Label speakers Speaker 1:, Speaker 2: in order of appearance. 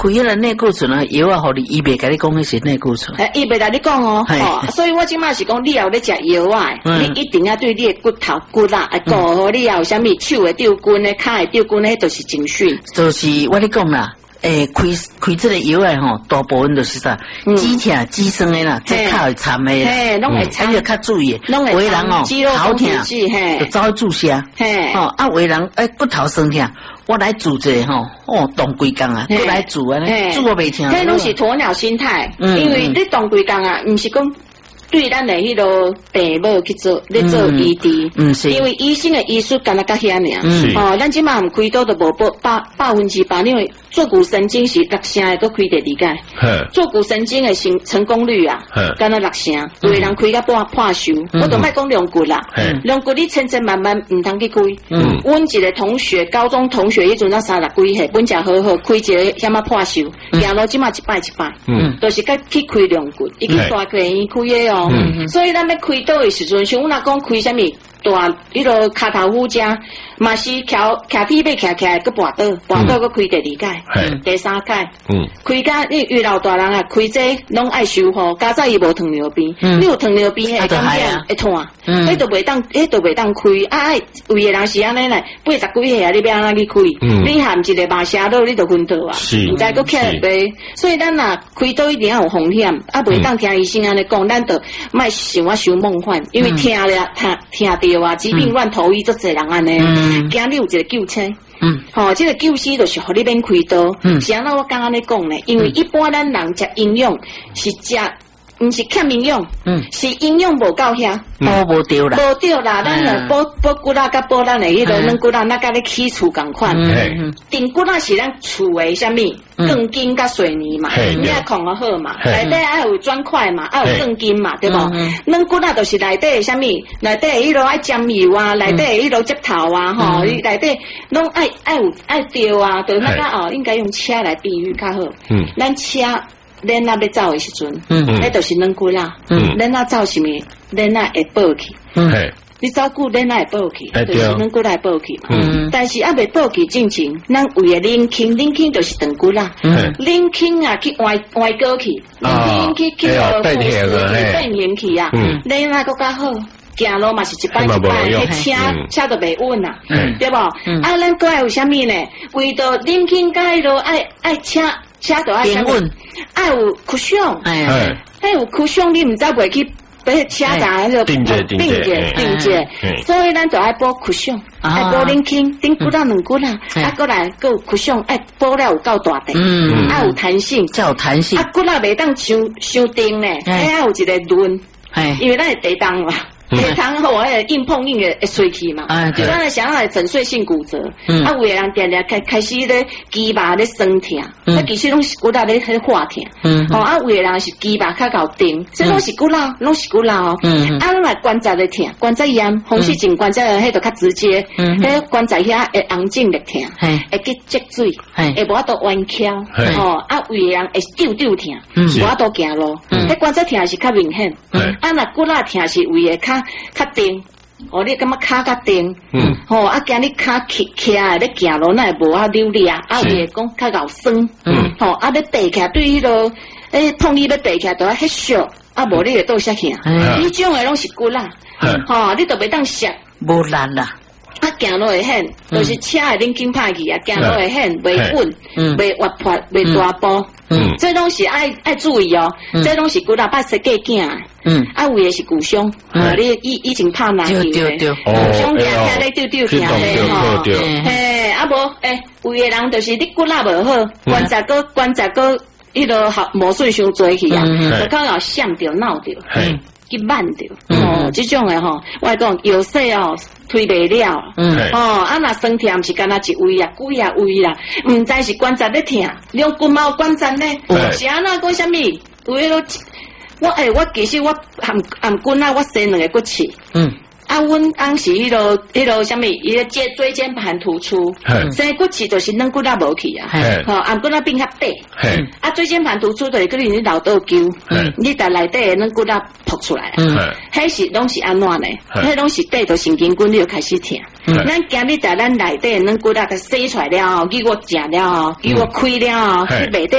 Speaker 1: 开迄个内固醇啊，药啊，互你伊袂甲你讲迄是内固醇。
Speaker 2: 伊袂甲你讲哦，所以我即马是讲，你后咧食药啊，你一定要对你的骨头骨啊，顾好你有啥物手会丢筋咧，骹会丢筋咧，迄都是真水。
Speaker 1: 就是我咧讲啦。开这个药诶吼，大部分都是啥，肌疼、肌酸诶啦，这较会掺诶啦，
Speaker 2: 嘿，拢会掺，
Speaker 1: 要较注意。
Speaker 2: 拢会
Speaker 1: 人哦，头疼，就走去注射，
Speaker 2: 嘿，
Speaker 1: 哦，啊，有人骨头酸疼，我来煮者吼，哦，动规工啊，过来煮啊，煮我袂疼。
Speaker 2: 迄拢是鸵鸟心态，因为你动规工啊，毋是讲。对咱的迄个病某去做，咧做医治，因为医生的医术干那较遐尔，哦，咱即马唔开刀都无100%，因为坐骨神经是6成的，都开第2届，坐骨神经的成功率啊，干那6成，有的人开到破手，我都莫讲两骨啦，两骨你千千万万唔通去开，阮一个同学，高中同学，迄阵才30几岁，本正好好，开一个险啊破手，行路即马一摆，都是该去开两骨，伊去大医院开的哦。所以咱要开刀的时阵，像我若讲开什么大迄个骹头骨折，嘛是徛屁股徛起来，佮跋倒佮开第2届、第3届，开甲你越老大人啊，开这拢爱修复，加早伊无糖尿病，你有糖尿病会感染会痛，迄都袂当开，爱有的人是安尼嘞，80几岁啊，你要安怎去开？你含一个麻蛇刀，你就昏倒啊，唔知佮起来袂，所以咱若开刀一定要有风险，啊袂当听医生安尼讲，咱就莫想我想梦幻，因为听着啊，疾病乱投医，足侪人安尼，惊你有一个救车。这个救死就是互你免开刀。是安怎我刚刚咧讲咧，因为一般咱人食营养是食。毋是欠营养，是营养无够遐，
Speaker 1: 无对啦，
Speaker 2: 无对啦，咱来补骨啊，甲补咱的迄个软骨啊，那甲咧起厝共款。顶骨啊是咱厝的啥物钢筋甲水泥嘛，你爱控得好嘛，内底爱有砖块嘛，爱有钢筋嘛，对无？软骨啊就是内底的啥物，内底的迄落爱沾油啊，内底的迄落接头啊，吼，内底拢爱掉啊，就那个哦，应该用车来比喻较好。咱车。咱那要走的时阵，迄就是软骨啦。咱那走什么？咱那会爆去。你走久，咱那会爆去，就是软骨来爆去嘛。但是还未爆去之前，咱为了冷轻就是长骨啦。冷轻啊，去歪过去，冷轻去到变形去啊。咱那更较好。行路嘛是一摆，迄车都袂稳啊，对无？啊，咱过来有啥物呢？为着冷轻甲迄落爱车都爱啥物？爱有曲胸，爱有曲胸，你毋知袂去俾车站迄个并接，所以咱就爱补曲胸，爱补冷轻，顶骨啦、软骨啦，啊，过来有曲胸，爱补了有够大地，爱有弹性，
Speaker 1: 才有弹性，
Speaker 2: 啊，骨啦袂当伤硬咧，爱有一个润，因为咱是地动嘛。血糖后迄硬碰硬会碎去嘛，就咱想要粉碎性骨折，啊，有的人定定开始咧肌肉咧酸痛，啊，其实拢是骨头咧喺化痛，啊，有的人是肌肉较够硬，这拢是骨头，哦，啊，咱来关节咧痛，关节炎、风湿性关节炎迄就较直接，迄关节遐会红肿咧痛，会去积水，会无法度弯翘，啊，有的人会丢痛，无法度行路，迄关节痛是较明显，啊，若骨头痛是为的较定，你感觉骹较定，啊，惊你骹起来咧行路，那会无啊溜力啊，有的讲较够酸，啊，要爬起来对迄落，碰你要爬起来都要迄俗，啊，无你会倒下去，你种的拢是骨啦，你都袂当摔，
Speaker 1: 无力啦。
Speaker 2: 啊，行路会险，就是车会冷轻歹去啊，行路会险，袂稳，袂活泼，袂大步，这拢是爱注意哦，这拢是骨头捌设计囝的，啊，有的是骨伤，你以前拍篮球的，骨伤行咧丢行咧吼，啊无，有的人就是你骨头无好，关节个迄个无顺伤做去啊，就刚好闪着闹着。去慢着，这种的吼，我讲药水哦，推袂了，啊，若酸痛毋是干那一位啊，几啊位啦，毋知是关节咧痛，两骨毛关节咧，是安那讲啥物？有迄落，我其实我含骨啊，我生2个骨刺，啊，阮翁是迄落啥物？伊个椎间盘突出，生骨刺就是软骨仔无去啊，颔骨仔变较短，啊，椎间盘突出就是叫你老倒揪，你在内底的软骨仔扑出来，迄是拢是安怎呢？迄拢是底着神经根你就开始痛， 咱今日在咱内底软骨啊，甲洗出来了，给我食了，给我开了，去卖底